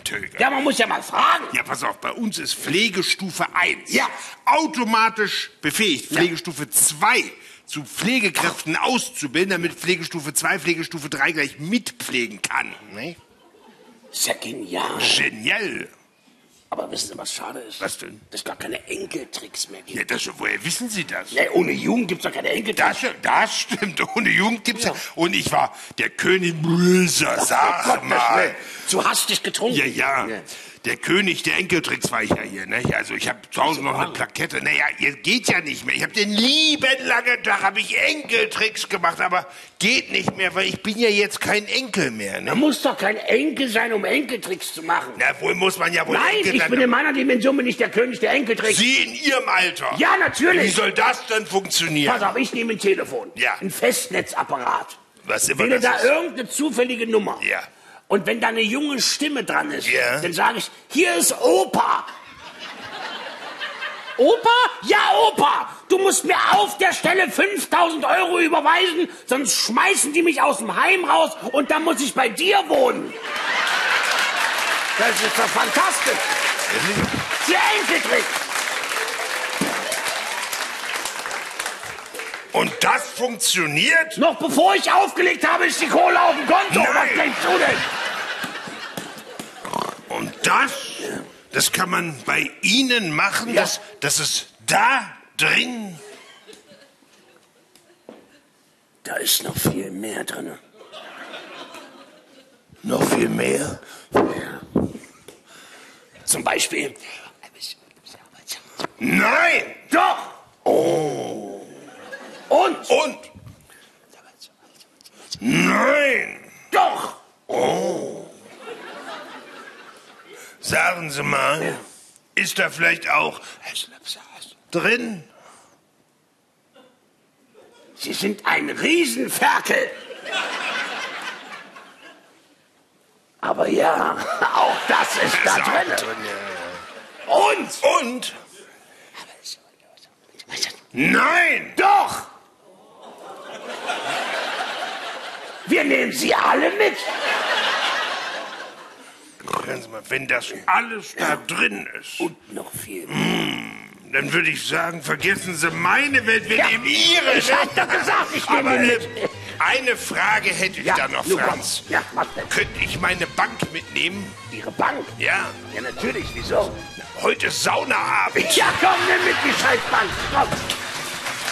Töger. Ja, man muss ja mal fragen. Ja, pass auf, bei uns ist Pflegestufe 1. Ja. Automatisch befähigt, Pflegestufe 2 zu Pflegekräften auszubilden, damit Pflegestufe 2, Pflegestufe 3 gleich mitpflegen kann. Ne? Ist ja genial. Genial. Aber wissen Sie, was schade ist? Was denn? Dass es gar keine Enkeltricks mehr gibt. Ja, woher wissen Sie das? Nee, ohne Jugend gibt's doch keine Enkeltricks. Das stimmt, ohne Jugend gibt's ja. Und ich war der König Brüser, sag mal. Zu hastig getrunken. Ja. Der König der Enkeltricks war ich ja hier, ne? Also ich habe zu Hause noch eine Plakette. Naja, jetzt geht ja nicht mehr. Ich habe den lieben langen Tag habe ich Enkeltricks gemacht, aber geht nicht mehr, weil ich bin ja jetzt kein Enkel mehr, ne? Man muss doch kein Enkel sein, um Enkeltricks zu machen. Na, wohl muss man ja wohl Nein, Enkel ich sein. bin in meiner Dimension bin nicht der König der Enkeltricks. Sie in Ihrem Alter? Ja, natürlich. Wie soll das denn funktionieren? Pass auf, ich nehme ein Telefon. Ja. Ein Festnetzapparat. Was immer Wähle das da ist. irgendeine zufällige Nummer. Ja. Und wenn da eine junge Stimme dran ist, Ja. dann sage ich, hier ist Opa. Opa? Ja, Opa, du musst mir auf der Stelle 5.000 € überweisen, sonst schmeißen die mich aus dem Heim raus und dann muss ich bei dir wohnen. Das ist doch fantastisch. Der Enkeltrick. Und das funktioniert? Noch bevor ich aufgelegt habe, ist die Kohle auf dem Konto. Nein. Was denkst du denn? Und das kann man bei Ihnen machen, Ja. dass es da drin... Da ist noch viel mehr drin. Noch viel mehr? Ja. Zum Beispiel. Nein! Doch. Oh. Und? Nein! Doch. Sagen Sie mal, ist da vielleicht auch drin? Sie sind ein Riesenferkel. Aber ja, auch das ist da Ist auch drin. drin, ja. Und? Nein! Doch. Wir nehmen sie alle mit. Hören Sie mal, wenn das alles da drin ist, Und noch viel. dann würde ich sagen, vergessen Sie meine Welt, wir Ja, nehmen Ihre. ich hab doch gesagt, ich nehme Aber die mit. eine Frage hätte ich Ja, da noch, nun komm. Franz. Ja, was denn? Könnte ich meine Bank mitnehmen? Ihre Bank? Ja. Ja, natürlich. Wieso? Heute ist Saunaabend. Ja, komm, nimm mit die Scheißbank. Komm.